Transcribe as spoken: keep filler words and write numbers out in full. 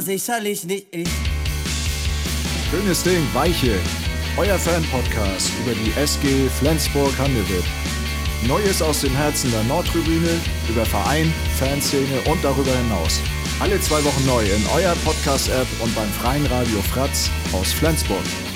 Sicherlich nicht ich. Schönes Ding, Weiche. Euer Fan-Podcast über die S G Flensburg-Handewitt. Neues aus dem Herzen der Nordtribüne, über Verein, Fanszene und darüber hinaus. Alle zwei Wochen neu in eurer Podcast-App und beim freien Radio Fratz aus Flensburg.